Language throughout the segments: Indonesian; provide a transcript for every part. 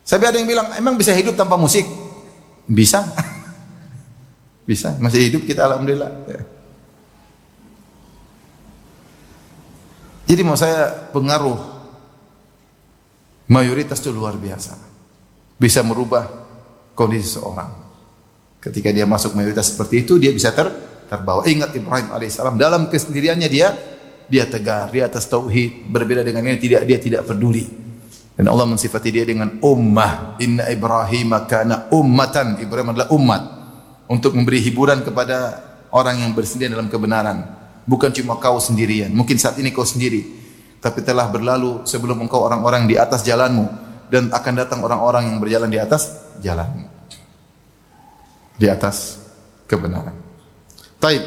Sampai ada yang bilang, emang bisa hidup tanpa musik? Bisa. Bisa, masih hidup kita alhamdulillah. Jadi mau saya pengaruh mayoritas itu luar biasa. Bisa merubah kondisi seorang. Ketika dia masuk mayoritas seperti itu, dia bisa terbawa. Ingat Ibrahim alaihissalam, dalam kesendiriannya dia tegar, di atas tauhid. Berbeda dengan ini, dia tidak peduli. Dan Allah mensifati dia dengan ummah. Inna Ibrahim kana ummatan. Ibrahim adalah umat. Untuk memberi hiburan kepada orang yang bersendirian dalam kebenaran. Bukan cuma kau sendirian. Mungkin saat ini kau sendiri, tapi telah berlalu sebelum engkau orang-orang di atas jalanmu, dan akan datang orang-orang yang berjalan di atas jalanmu, di atas kebenaran. Taib.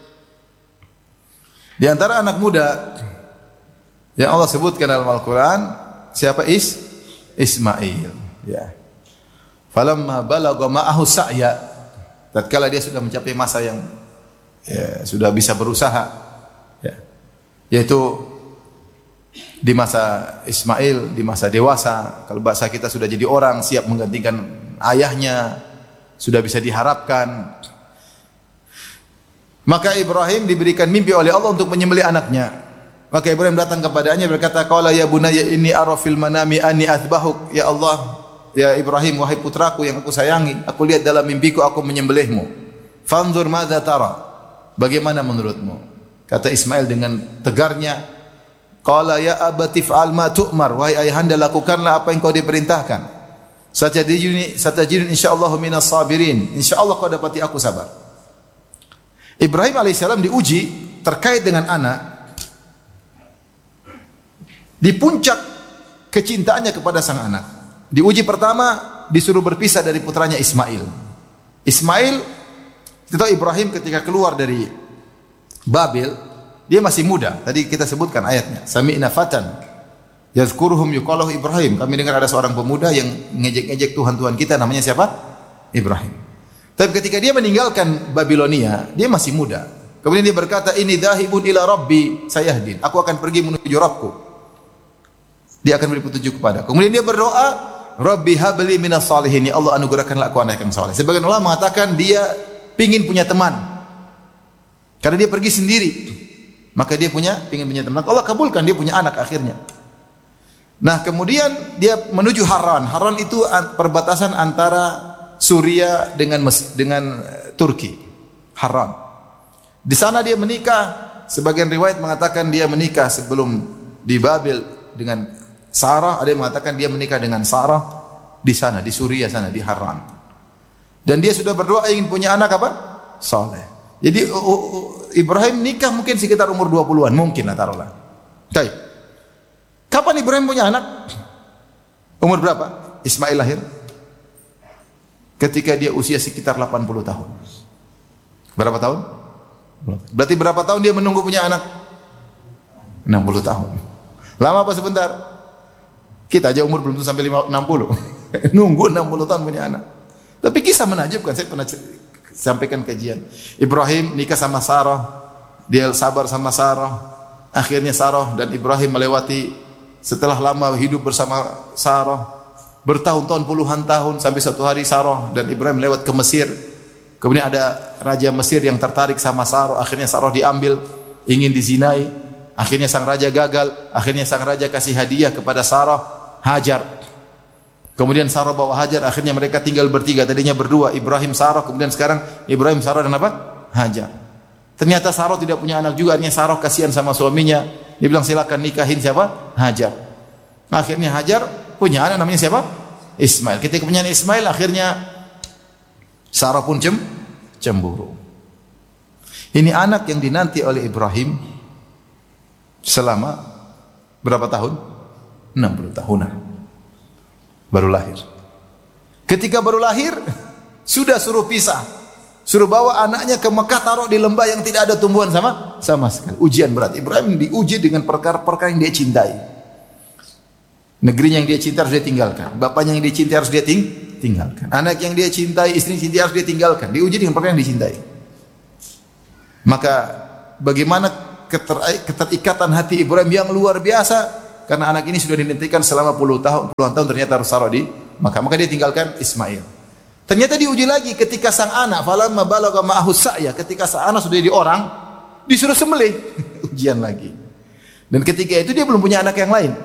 Di antara anak muda yang Allah sebutkan dalam Al-Quran, siapa? Ismail. Ya. Falamma balagha ma'ahu sa'ya. Tatkala dia sudah mencapai masa yang sudah bisa berusaha, yaitu di masa Ismail, di masa dewasa. Kalau bahasa kita sudah jadi orang, siap menggantikan ayahnya, sudah bisa diharapkan. Maka Ibrahim diberikan mimpi oleh Allah untuk menyembelih anaknya. Maka Ibrahim datang kepadanya berkata, qala ya bunayya inni ara fil manami anni athbahuk. Ya Allah, ya Ibrahim, wahai putraku yang aku sayangi, aku lihat dalam mimpiku aku menyembelihmu. Fanzur madza tara. Bagaimana menurutmu? Kata Ismail dengan tegarnya, qala ya abati fa'al ma tu'mar. Wahai ayahanda, lakukanlah apa yang kau diperintahkan. Satajiduni insyaallah minas sabirin. Insyaallah kau dapati aku sabar. Ibrahim alaihissalam diuji terkait dengan anak. Di puncak kecintaannya kepada sang anak. Diuji pertama disuruh berpisah dari putranya Ismail. Ismail, kita tahu Ibrahim ketika keluar dari Babil, dia masih muda. Tadi kita sebutkan ayatnya. Sami'na fatan yazkuruhum yuqalu Ibrahim. Kami dengar ada seorang pemuda yang ngejek-ngejek Tuhan-Tuhan kita, namanya siapa? Ibrahim. Tapi ketika dia meninggalkan Babilonia, dia masih muda. Kemudian dia berkata, ini dhahibun ila rabbi sayahdin. Aku akan pergi menuju Rabbku. Dia akan beri petunjuk kepada. Kemudian dia berdoa, Rabbi habli minas salihin. Ya Allah, anugerahkanlah aku anak yang saleh. Sebagian ulama mengatakan dia pingin punya teman. Karena dia pergi sendiri. Maka dia pingin punya teman. Allah kabulkan, dia punya anak akhirnya. Nah, kemudian dia menuju Haran. Haran itu perbatasan antara Suria dengan Turki. Haran. Di sana dia menikah. Sebagian riwayat mengatakan dia menikah sebelum di Babil dengan Sarah. Ada yang mengatakan dia menikah dengan Sarah di sana, di Suria sana, di Haran. Dan dia sudah berdoa ingin punya anak apa? Saleh. Jadi Ibrahim nikah mungkin sekitar umur 20-an, mungkin lah taruhlah. Baik. Kapan Ibrahim punya anak? Umur berapa? Ismail lahir? Ketika dia usia sekitar 80 tahun. Berapa tahun? Berarti berapa tahun dia menunggu punya anak? 60 tahun. Lama apa sebentar? Kita aja umur belum sampai 60. Nunggu 60 tahun punya anak. Tapi kisah menakjubkan, saya pernah sampaikan kajian. Ibrahim nikah sama Sarah, dia sabar sama Sarah. Akhirnya Sarah dan Ibrahim melewati, setelah lama hidup bersama Sarah, bertahun-tahun, puluhan tahun, sampai satu hari Sarah dan Ibrahim lewat ke Mesir. Kemudian ada raja Mesir yang tertarik sama Sarah. Akhirnya Sarah diambil, ingin dizinai. Akhirnya sang raja gagal. Akhirnya sang raja kasih hadiah kepada Sarah, Hajar. Kemudian Sarah bawa Hajar, akhirnya mereka tinggal bertiga. Tadinya berdua, Ibrahim, Sarah, kemudian sekarang Ibrahim, Sarah dan apa? Hajar. Ternyata Sarah tidak punya anak juga, akhirnya Sarah kasihan sama suaminya. Dia bilang silakan nikahin siapa? Hajar. Akhirnya Hajar punya anak namanya siapa? Ismail. Ketika punya Ismail, akhirnya Sarah pun cemburu. Ini anak yang dinanti oleh Ibrahim selama berapa tahun? 60 tahunan. Baru lahir. Ketika baru lahir, sudah suruh pisah. Suruh bawa anaknya ke Mekah, taruh di lembah yang tidak ada tumbuhan sama sekali. Ujian berat. Ibrahim diuji dengan perkara-perkara yang dia cintai. Negerinya yang dia cintai harus dia tinggalkan. Bapaknya yang dia cintai harus dia tinggalkan. Anak yang dia cintai, istri yang cintai harus dia tinggalkan. Diuji dengan perkara yang dicintai. Maka bagaimana keterikatan hati Ibrahim yang luar biasa, karena anak ini sudah dinantikan selama puluhan tahun ternyata harus taruh di maka dia tinggalkan Ismail. Ternyata diuji lagi ketika sang anak falamma balagha ma'ahu sa'ya, ketika sang anak sudah jadi orang disuruh sembelih. Ujian lagi. Dan ketika itu dia belum punya anak yang lain.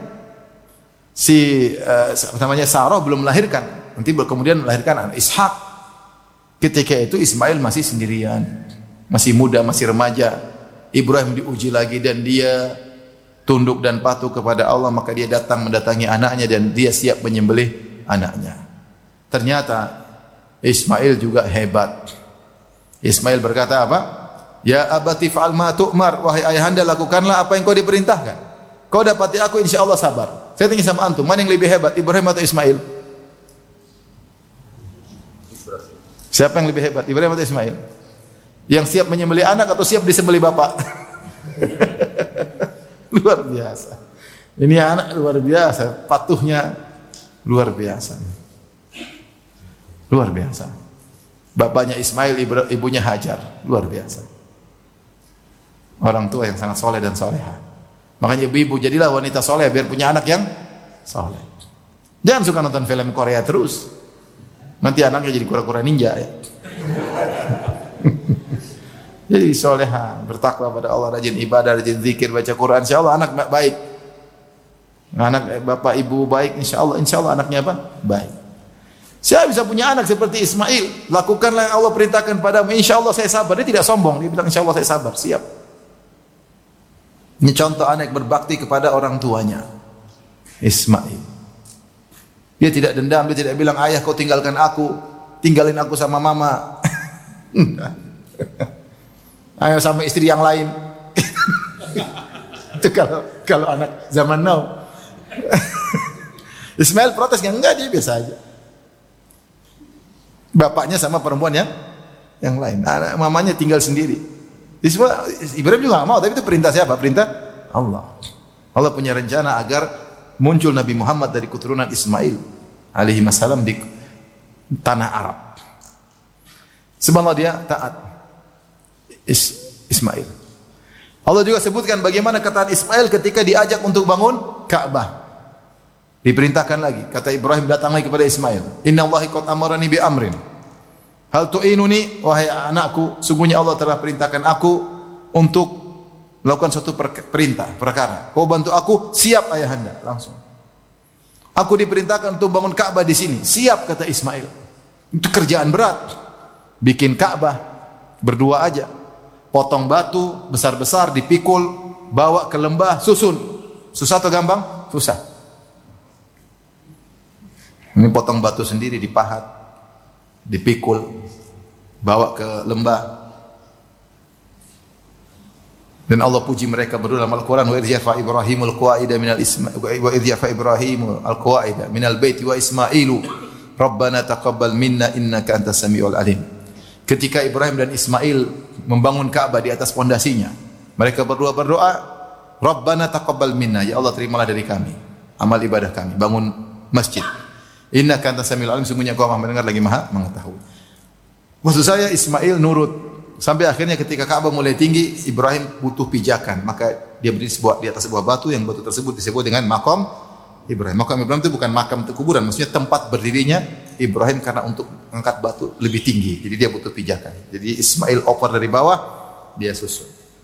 Namanya Sarah belum melahirkan. Nanti kemudian melahirkan anak Ishak. Ketika itu Ismail masih sendirian, masih muda, masih remaja. Ibrahim diuji lagi dan dia tunduk dan patuh kepada Allah, maka dia datang mendatangi anaknya dan dia siap menyembelih anaknya. Ternyata Ismail juga hebat. Ismail berkata apa? Ya abati fa'al ma tu'mar, wahai ayahanda lakukanlah apa yang kau diperintahkan. Kau dapati aku insyaallah sabar. Saya tanya sama antum, mana yang lebih hebat, Ibrahim atau Ismail? Siapa yang lebih hebat, Ibrahim atau Ismail? Yang siap menyembelih anak atau siap disembelih bapak? Luar biasa. Ini anak luar biasa, patuhnya luar biasa. Luar biasa. Bapaknya Ismail, ibunya Hajar, luar biasa. Orang tua yang sangat soleh dan soleha. Makanya ibu jadilah wanita soleh biar punya anak yang soleh. Jangan suka nonton film Korea terus. Nanti anaknya jadi kura-kura ninja ya. Jadi soleha, bertakwa pada Allah, rajin ibadah, rajin zikir, baca Quran. Insyaallah anak baik. Anak bapak ibu baik, insyaallah anaknya apa? Baik. Saya bisa punya anak seperti Ismail. Lakukanlah yang Allah perintahkan padamu. Insyaallah saya sabar. Dia tidak sombong. Dia bilang insyaallah saya sabar. Siap. Ini contoh anak berbakti kepada orang tuanya. Ismail. Dia tidak dendam. Dia tidak bilang ayah kau tinggalkan aku. Tinggalin aku sama mama. Ayo sama istri yang lain. Itu kalau anak zaman now. Ismail protes enggak, dia biasa aja. Bapaknya sama perempuan yang lain. Anak mamanya tinggal sendiri. Ibrahim juga enggak mau, tapi itu perintah siapa? Perintah Allah. Allah punya rencana agar muncul Nabi Muhammad dari keturunan Ismail alaihi wasallam di tanah Arab. Subhanallah, dia taat Ismail. Allah juga sebutkan bagaimana ketaatan Ismail ketika diajak untuk bangun Ka'bah. Diperintahkan lagi, kata Ibrahim datang lagi kepada Ismail. Inna Allahi qad amarani bi amrin. Hal tu'inuni, wahai anakku, sungguhnya Allah telah perintahkan aku untuk melakukan suatu perkara. Kau bantu aku, siap ayahanda, langsung. Aku diperintahkan untuk bangun Ka'bah di sini. Siap, kata Ismail. Itu kerjaan berat. Bikin Ka'bah berdua aja. Potong batu besar-besar, dipikul, bawa ke lembah, susun. Susah atau gampang? Susah. Ini potong batu sendiri, dipahat, dipikul, bawa ke lembah. Dan Allah puji mereka berdua dalam Al-Quran. Wa idh yarfa Ibrahimul qawaida minal wa idh yarfa Ibrahimul qawaida minal baiti wa Ismailu Rabbana taqabbal minna innaka antas samiul alim. Ketika Ibrahim dan Ismail membangun Ka'bah di atas pondasinya, mereka berdua berdoa, Rabbana taqabbal minna, ya Allah terimalah dari kami amal ibadah kami, bangun masjid. Innaka antas samiul alim, sungguhnya Kau Maha mendengar lagi Maha mengetahui. Maksud saya Ismail nurut sampai akhirnya ketika Ka'bah mulai tinggi, Ibrahim butuh pijakan, maka dia berdiri di atas sebuah batu, yang batu tersebut disebut dengan Maqam Ibrahim. Maqam Ibrahim itu bukan makam kuburan, maksudnya tempat berdirinya Ibrahim karena untuk mengangkat batu lebih tinggi. Jadi dia butuh pijakan. Jadi Ismail oper dari bawah, dia susun.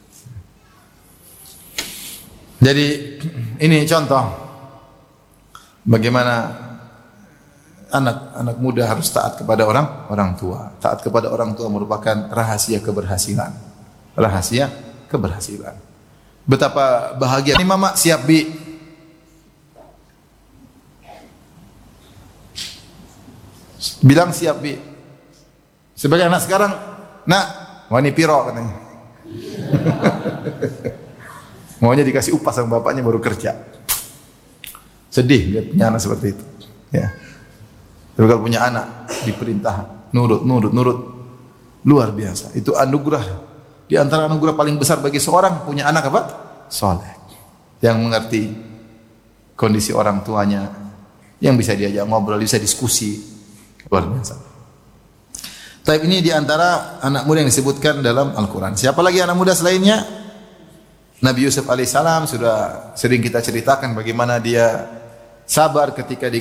Jadi ini contoh bagaimana anak muda harus taat kepada orang tua. Taat kepada orang tua merupakan rahasia keberhasilan. Rahasia keberhasilan. Betapa bahagia. Ini mama siap bi. Bilang siap bi. Sebagai anak sekarang, nak, wani piro katanya. Maunya dikasih upah sama bapaknya baru kerja. Sedih lihat punya anak seperti itu. Ya. Tapi kalau punya anak diperintah nurut, luar biasa. Itu anugerah. Di antara anugerah paling besar bagi seorang punya anak apa? Soleh. Yang mengerti kondisi orang tuanya, yang bisa diajak ngobrol, bisa diskusi, luar biasa. Tapi ini di antara anak muda yang disebutkan dalam Al-Quran. Siapa lagi anak muda selainnya? Nabi Yusuf alaihissalam sudah sering kita ceritakan bagaimana dia sabar ketika